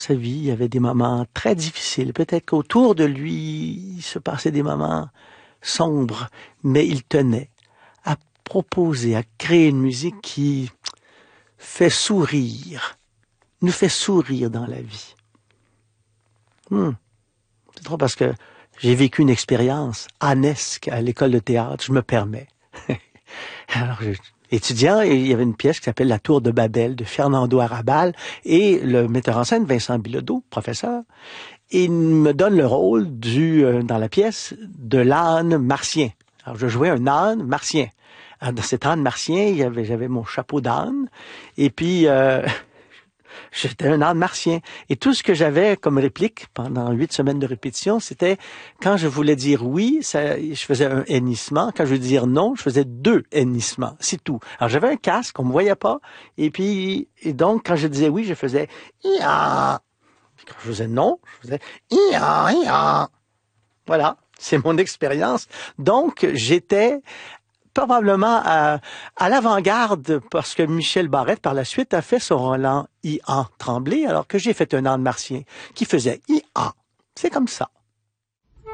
sa vie, il y avait des moments très difficiles. Peut-être qu'autour de lui, il se passait des moments sombres, mais il tenait à proposer, à créer une musique qui fait sourire, nous fait sourire dans la vie. C'est trop parce que j'ai vécu une expérience annesque à l'école de théâtre, je me permets. Alors, étudiant, il y avait une pièce qui s'appelle La Tour de Babel de Fernando Arrabal et le metteur en scène Vincent Bilodeau, professeur, il me donne le rôle dans la pièce de l'âne martien. Alors, je jouais un âne martien. Alors, dans cet âne martien, j'avais mon chapeau d'âne et puis j'étais un âne martien. Et tout ce que j'avais comme réplique pendant 8 semaines de répétition, c'était quand je voulais dire oui, je faisais un hennissement. Quand je voulais dire non, je faisais 2 hennissements. C'est tout. Alors j'avais un casque, on me voyait pas. Et donc quand je disais oui, je faisais ia. Puis quand je faisais non, je faisais ia, ia. Voilà. C'est mon expérience. Donc j'étais probablement à l'avant-garde parce que Michel Barrette, par la suite, a fait son Roland I.A. Tremblay, alors que j'ai fait un âne martien qui faisait I.A. C'est comme ça.